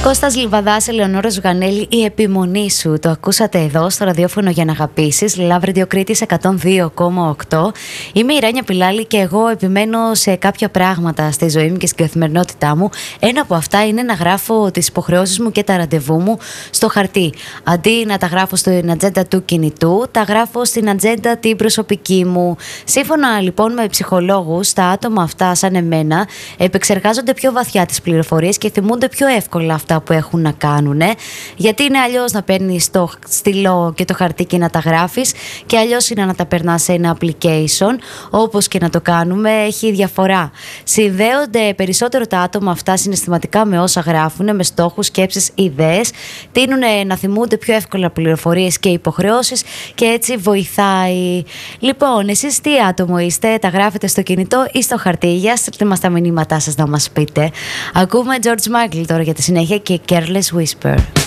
Κώστας Λιβαδάς, Ελεονόρα Ζουγανέλη, η επιμονή σου. Το ακούσατε εδώ στο ραδιόφωνο για να αγαπήσεις. Love Radio Κρήτης 102,8. Είμαι η Ράνια Πιλάλη και εγώ επιμένω σε κάποια πράγματα στη ζωή μου και στην καθημερινότητά μου. Ένα από αυτά είναι να γράφω τις υποχρεώσεις μου και τα ραντεβού μου στο χαρτί. Αντί να τα γράφω στην ατζέντα του κινητού, τα γράφω στην ατζέντα την προσωπική μου. Σύμφωνα λοιπόν με ψυχολόγους, τα άτομα αυτά, σαν εμένα, επεξεργάζονται πιο βαθιά τις πληροφορίες και θυμούνται πιο εύκολα αυτά που έχουν να κάνουν. Γιατί είναι αλλιώς να παίρνεις το στυλό και το χαρτί και να τα γράφεις, και αλλιώς είναι να τα περνάς σε ένα application. Όπως και να το κάνουμε, έχει διαφορά. Συνδέονται περισσότερο τα άτομα αυτά συναισθηματικά με όσα γράφουν, με στόχους, σκέψεις, ιδέες. Τείνουν να θυμούνται πιο εύκολα πληροφορίες και υποχρεώσεις και έτσι βοηθάει. Λοιπόν, εσείς τι άτομο είστε, τα γράφετε στο κινητό ή στο χαρτί? Για στείλτε μας τα μηνύματά σας να μας πείτε. Ακούμε George Michael τώρα για τη συνέχεια και Careless Whisper.